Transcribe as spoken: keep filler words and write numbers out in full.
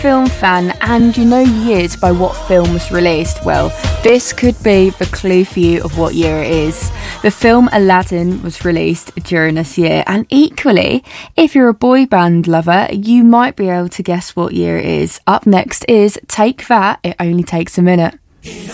film fan and you know years by what film was released, well, this could be the clue for you of what year it is. The film Aladdin was released during this year, and equally, if you're a boy band lover, you might be able to guess what year it is. Up next is Take That, It Only Takes a Minute.